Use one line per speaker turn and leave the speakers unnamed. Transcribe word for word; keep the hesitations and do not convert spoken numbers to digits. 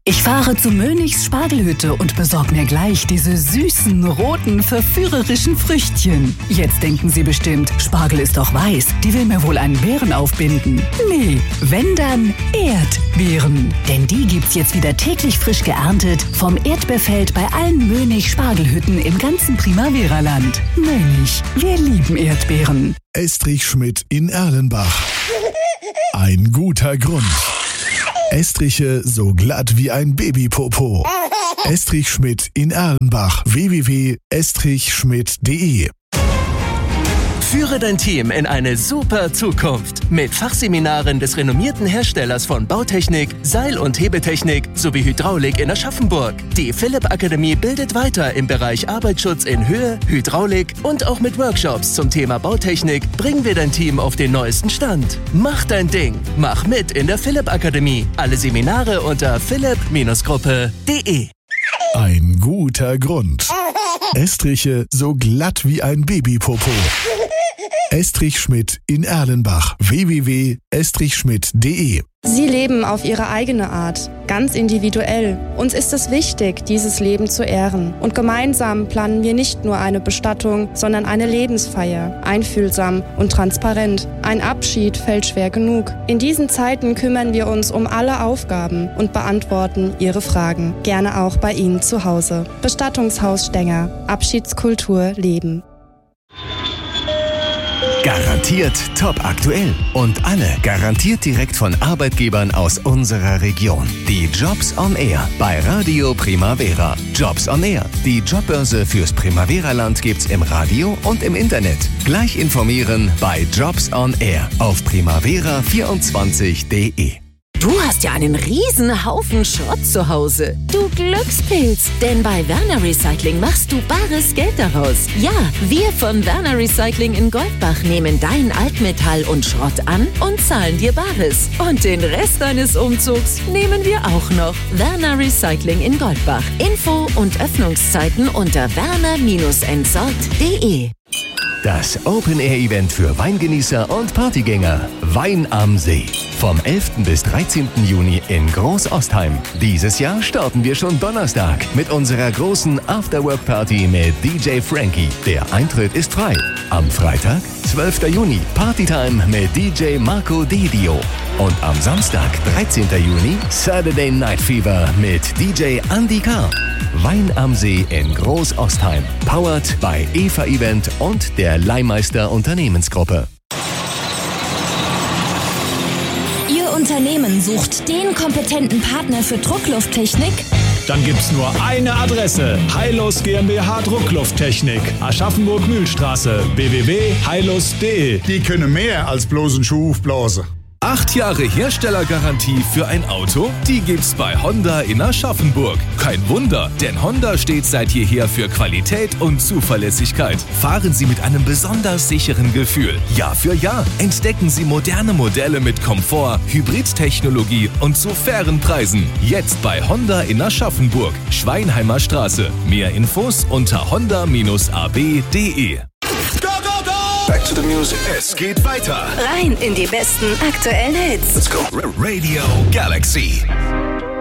Ich fahre zu Mönichs Spargelhütte und besorge mir gleich diese süßen, roten, verführerischen Früchtchen. Jetzt denken Sie bestimmt, Spargel ist doch weiß, die will mir wohl einen Beeren aufbinden. Nee, wenn dann Erdbeeren. Denn die gibt's jetzt wieder täglich frisch geerntet vom Erdbeerfeld bei allen Mönig Spargelhütten im ganzen Primavera-Land. Mönig, wir lieben Erdbeeren.
Estrich Schmidt in Erlenbach. Ein guter Grund. Estriche so glatt wie ein Babypopo. Estrich Schmidt in Erlenbach. w w w punkt estrich schmidt punkt de.
Führe dein Team in eine super Zukunft mit Fachseminaren des renommierten Herstellers von Bautechnik, Seil- und Hebetechnik sowie Hydraulik in Aschaffenburg. Die Philipp Akademie bildet weiter im Bereich Arbeitsschutz in Höhe, Hydraulik und auch mit Workshops zum Thema Bautechnik bringen wir dein Team auf den neuesten Stand. Mach dein Ding, mach mit in der Philipp Akademie. Alle Seminare unter philipp Gruppe punkt de.
Ein guter Grund. Estriche so glatt wie ein Babypopo. Estrich Schmidt in Erlenbach. w w w punkt estrich schmidt punkt de.
Sie leben auf ihre eigene Art, ganz individuell. Uns ist es wichtig, dieses Leben zu ehren. Und gemeinsam planen wir nicht nur eine Bestattung, sondern eine Lebensfeier. Einfühlsam und transparent. Ein Abschied fällt schwer genug. In diesen Zeiten kümmern wir uns um alle Aufgaben und beantworten Ihre Fragen. Gerne auch bei Ihnen zu Hause. Bestattungshaus Stenger. Abschiedskultur leben.
Garantiert top aktuell und alle garantiert direkt von Arbeitgebern aus unserer Region. Die Jobs on Air bei Radio Primavera. Jobs on Air, die Jobbörse fürs Primavera-Land gibt's im Radio und im Internet. Gleich informieren bei Jobs on Air auf primavera vierundzwanzig punkt de.
Du hast ja einen riesen Haufen Schrott zu Hause. Du Glückspilz, denn bei Werner Recycling machst du bares Geld daraus. Ja, wir von Werner Recycling in Goldbach nehmen dein Altmetall und Schrott an und zahlen dir Bares. Und den Rest deines Umzugs nehmen wir auch noch. Werner Recycling in Goldbach. Info und Öffnungszeiten unter werner entsorgt punkt de.
Das Open-Air-Event für Weingenießer und Partygänger. Wein am See. Vom elften bis dreizehnten Juni in Großostheim. Dieses Jahr starten wir schon Donnerstag mit unserer großen Afterwork-Party mit D J Frankie. Der Eintritt ist frei. Am Freitag, zwölften Juni, Partytime mit D J Marco Dedio. Und am Samstag, dreizehnten Juni, Saturday Night Fever mit D J Andy K. Wein am See in Großostheim. Powered bei Eva Event und der Leihmeister Unternehmensgruppe.
Ihr Unternehmen sucht den kompetenten Partner für Drucklufttechnik?
Dann gibt's nur eine Adresse. Heilos GmbH Drucklufttechnik. Aschaffenburg-Mühlstraße. w w w punkt heilos punkt de.
Die können mehr als bloß einen Schuh aufblasen.
Acht Jahre Herstellergarantie für ein Auto? Die gibt's bei Honda in Aschaffenburg. Kein Wunder, denn Honda steht seit jeher für Qualität und Zuverlässigkeit. Fahren Sie mit einem besonders sicheren Gefühl. Jahr für Jahr entdecken Sie moderne Modelle mit Komfort, Hybridtechnologie und zu fairen Preisen. Jetzt bei Honda in Aschaffenburg, Schweinheimer Straße. Mehr Infos unter honda a b punkt de.
Back to the music.
Es geht weiter.
Rein in die besten aktuellen Hits.
Let's go. Radio Galaxy.